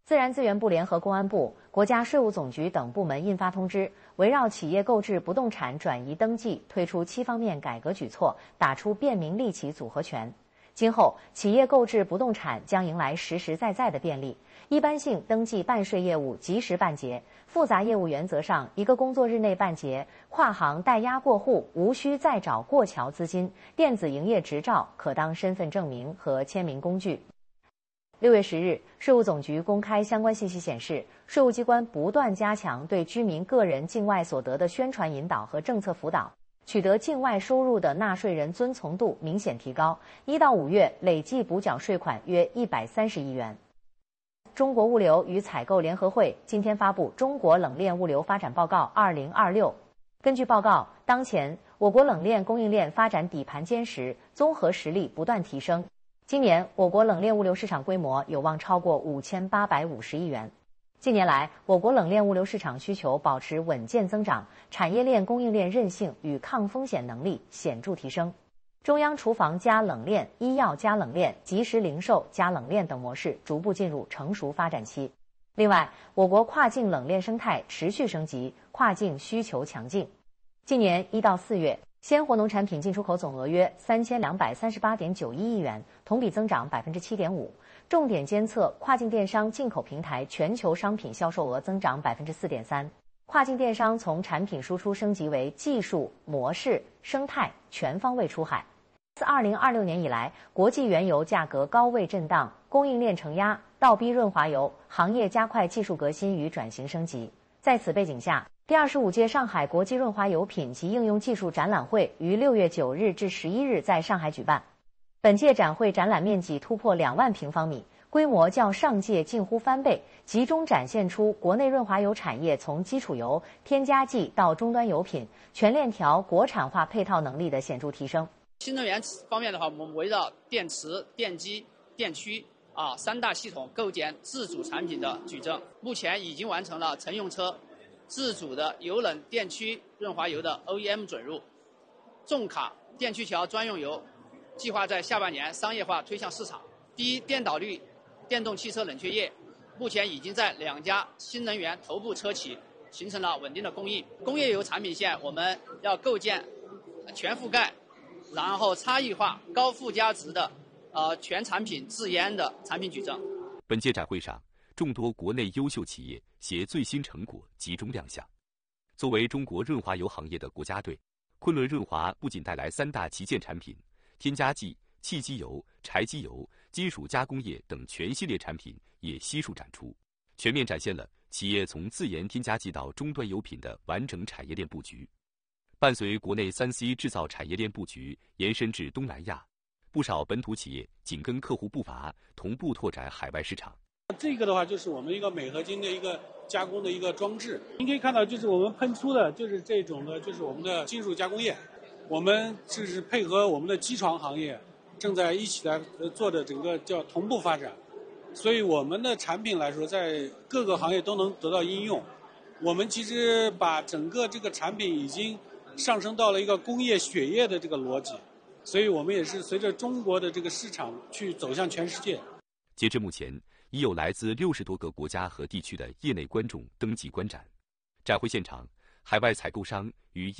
自然资源部联合公安部、国家税务总局等部门印发通知，围绕企业购置不动产转移登记推出7方面改革举措，打出便民利企组合拳。今后，企业购置不动产将迎来实实在在的便利。一般性登记办税业务及时办结，复杂业务原则上1个工作日内办结，跨行代押过户无需再找过桥资金，电子营业执照可当身份证明和签名工具。6月10日，税务总局公开相关信息显示，税务机关不断加强对居民个人境外所得的宣传引导和政策辅导，取得境外收入的纳税人遵从度明显提高，1到5月累计补缴税款约130亿元。中国物流与采购联合会今天发布《中国冷链物流发展报告2026》。根据报告，当前我国冷链供应链发展底盘坚实，综合实力不断提升。今年，我国冷链物流市场规模有望超过5850亿元。近年来，我国冷链物流市场需求保持稳健增长，产业链供应链韧性与抗风险能力显著提升。中央厨房加冷链、医药加冷链、即时零售加冷链等模式逐步进入成熟发展期。另外，我国跨境冷链生态持续升级，跨境需求强劲。今年1到4月，鲜活农产品进出口总额约3238.91亿元，同比增长7.5%。重点监测跨境电商进口平台全球商品销售额增长4.3%。跨境电商从产品输出升级为技术、模式、生态全方位出海。自2026年以来，国际原油价格高位震荡，供应链承压，倒逼润滑油行业加快技术革新与转型升级。在此背景下，第25届上海国际润滑油品及应用技术展览会于6月9日至11日在上海举办。本届展会展览面积突破2万平方米，规模较上届近乎翻倍，集中展现出国内润滑油产业从基础油、添加剂到终端油品全链条国产化配套能力的显著提升。 新能源方面的话，我们围绕电池、电机、电驱3大系统构建自主产品的矩阵，目前已经完成了乘用车自主的油冷电驱润滑油的 OEM 准入，重卡电驱桥专用油计划在下半年商业化推向市场。低电导率电动汽车冷却液目前已经在2家新能源头部车企形成了稳定的供应。工业油产品线我们要构建全覆盖，然后差异化高附加值的全产品制烟的产品矩阵。 本届展会上，众多国内优秀企业携最新成果集中亮相。作为中国润滑油行业的国家队，昆仑润滑不仅带来3大旗舰产品，添加剂、汽机油、柴机油、金属加工业等全系列产品也悉数展出，全面展现了企业从自研添加剂到终端油品的完整产业链布局。伴随国内3C 制造产业链布局延伸至东南亚，不少本土企业紧跟客户步伐，同步拓展海外市场。 这个的话，就是我们一个镁合金的一个加工的一个装置。您可以看到，就是我们喷出的，就是这种的，就是我们的金属加工业。我们就是配合我们的机床行业，正在一起来做的整个叫同步发展。所以我们的产品来说，在各个行业都能得到应用。我们其实把整个这个产品已经上升到了一个工业血液的这个逻辑，所以我们也是随着中国的这个市场去走向全世界。 截至目前，已有来自60多个国家和地区的业内观众登记观展。展会现场，海外采购商与